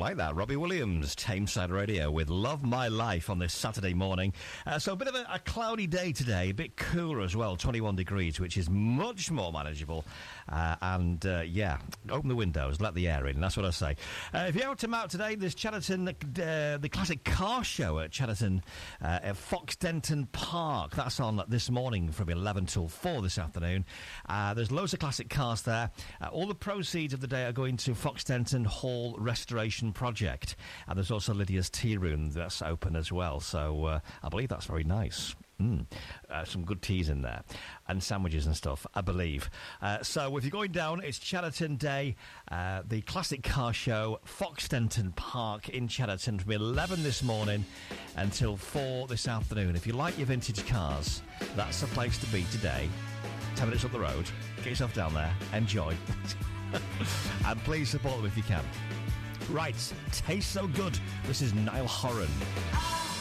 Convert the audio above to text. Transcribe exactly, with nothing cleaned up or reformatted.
like that. Robbie Williams, Tameside Radio with Love My Life on this Saturday morning. Uh, so a bit of a, a cloudy day today, a bit cooler as well, twenty-one degrees, which is much more manageable. Uh, and, uh, yeah, open the windows, let the air in, that's what I say. Uh, if you're out and out today, there's Chatterton, uh, the classic car show at Chatterton, uh, at Fox Denton Park. That's on this morning from eleven till four this afternoon. Uh, there's loads of classic cars there. Uh, all the proceeds of the day are going to Fox Denton Hall Restoration Project. And there's also Lydia's Tea Room that's open as well. So uh, I believe that's very nice. Mm. Uh, some good teas in there and sandwiches and stuff, I believe. Uh, so if you're going down, it's Chatterton Day, uh, the classic car show, Fox Denton Park in Chatterton from eleven this morning until four this afternoon. If you like your vintage cars, that's the place to be today. Ten minutes up the road, get yourself down there, enjoy. And please support them if you can. Right, Tastes So Good. This is Niall Horan.